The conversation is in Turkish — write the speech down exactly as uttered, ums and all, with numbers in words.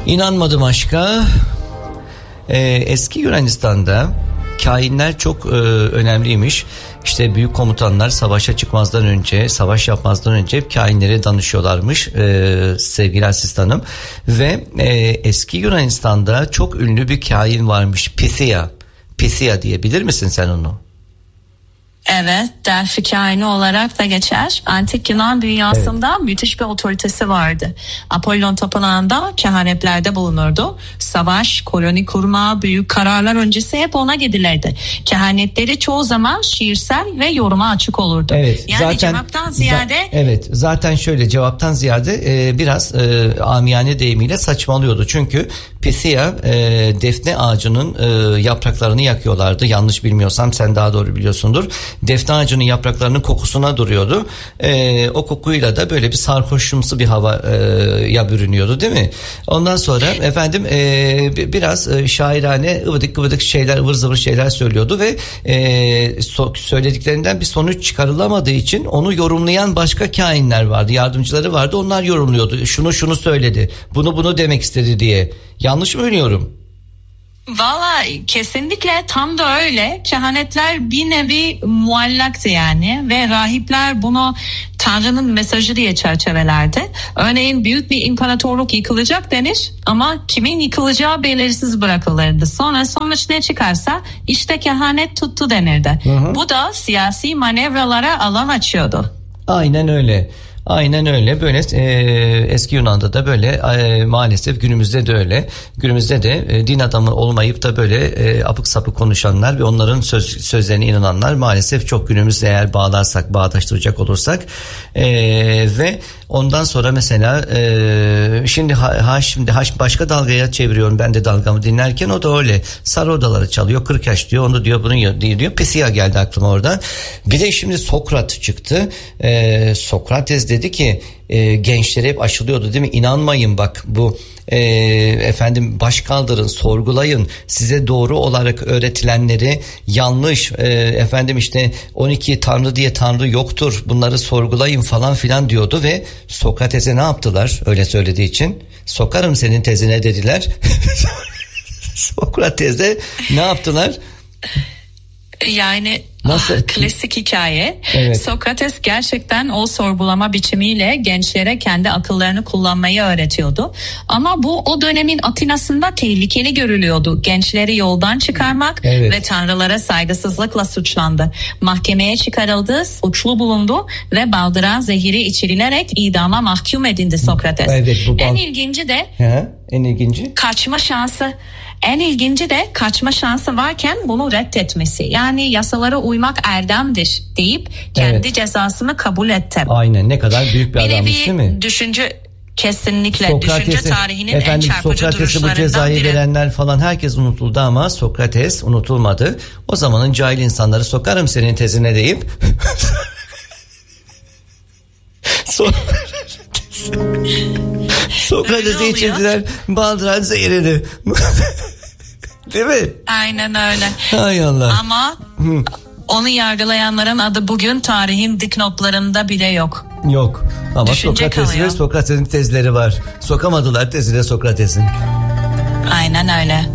İnanmadım aşka. Ee, eski Yunanistan'da kahinler çok e, önemliymiş. İşte büyük komutanlar savaşa çıkmazdan önce, savaş yapmazdan önce hep kahinlere danışıyorlarmış e, sevgili asistanım. Ve e, eski Yunanistan'da çok ünlü bir kahin varmış, Pythia. Pythia diye, bilir misin sen onu? Evet, Delphi kahini olarak da geçer. Antik Yunan dünyasında evet. müthiş bir otoritesi vardı. Apollon tapınağında kehanetlerde bulunurdu. Savaş, koloni kurma, büyük kararlar öncesi hep ona gidilirdi. Kehanetleri çoğu zaman şiirsel ve yoruma açık olurdu. Evet, yani zaten, cevaptan ziyade... Za- evet, zaten şöyle cevaptan ziyade e, biraz e, amiyane deyimiyle saçmalıyordu. Çünkü Pythia e, defne ağacının e, yapraklarını yakıyorlardı. Yanlış bilmiyorsam, sen daha doğru biliyorsundur. Defne ağacının yapraklarının kokusuna duruyordu. Ee, o kokuyla da böyle bir sarhoşumsu bir hava e, ya bürünüyordu, değil mi? Ondan sonra efendim e, biraz e, şairane ıvıdık ıvıdık şeyler, ıvır zıvır şeyler söylüyordu ve e, so, söylediklerinden bir sonuç çıkarılamadığı için onu yorumlayan başka kahinler vardı, yardımcıları vardı. Onlar yorumluyordu. Şunu şunu söyledi, bunu bunu demek istedi diye. Yanlış mı biliyorum? Valla kesinlikle tam da öyle. Kehanetler bir nevi muallaktı yani ve rahipler bunu Tanrı'nın mesajı diye çerçevelerdi. Örneğin büyük bir imparatorluk yıkılacak denir ama kimin yıkılacağı belirsiz bırakılırdı. Sonra sonuç ne çıkarsa işte kehanet tuttu denirdi. Hı hı. Bu da siyasi manevralara alan açıyordu. Aynen öyle. Aynen öyle. Böyle e, eski Yunan'da da böyle e, maalesef günümüzde de öyle. Günümüzde de e, din adamı olmayıp da böyle e, apık sapık konuşanlar ve onların söz, sözlerine inananlar maalesef çok, günümüzde eğer bağlarsak, bağdaştıracak olursak e, ve ondan sonra mesela e, şimdi ha, ha şimdi ha, başka dalgaya çeviriyorum ben de dalgamı dinlerken, o da öyle sarı odaları çalıyor, kırk yaş diyor, onu diyor, bunu diyor, diyor. Pythia geldi aklıma oradan. Bir de şimdi Sokrat çıktı. E, Sokrates dedi ki e, gençlere hep aşılıyordu, değil mi? İnanmayın bak bu e, efendim baş kaldırın, sorgulayın, size doğru olarak öğretilenleri yanlış, e, efendim işte on iki tanrı diye tanrı yoktur, bunları sorgulayın falan filan diyordu ve Sokrates'e ne yaptılar öyle söylediği için? Sokarım senin tezine dediler. Sokrates'e ne yaptılar? Yani nasıl? Ah, klasik hikaye. Evet. Sokrates gerçekten o sorgulama biçimiyle gençlere kendi akıllarını kullanmayı öğretiyordu. Ama bu o dönemin Atina'sında tehlikeli görülüyordu. Gençleri yoldan çıkarmak evet. ve tanrılara saygısızlıkla suçlandı. Mahkemeye çıkarıldı, suçlu bulundu ve baldıran zehiri içirilerek idama mahkum edildi Sokrates. Evet, bu bal... En ilginci de He, en ilginci kaçma şansı. En ilginci de kaçma şansı varken bunu reddetmesi. Yani yasalara uymak erdemdir deyip kendi evet. cezasını kabul etti. Aynen, ne kadar büyük bir, bir adammış değil mi? Düşünce kesinlikle düşünce tarihinin efendim, en çarpıcı Sokrates'i duruşlarından bu cezayı biri. verenler falan herkes unutuldu ama Sokrates unutulmadı. O zamanın cahil insanları sokarım senin tezine deyip Sokrates'i içirdiler, baldıran zehirini. Değil mi? Aynen öyle. Hay Allah. Ama Hı. onu yargılayanların adı bugün tarihin dipnotlarında bile yok. Yok. Ama Sokrates'in ve Sokrates'in tezleri var. Sokamadılar tezine Sokrates'in. Aynen öyle.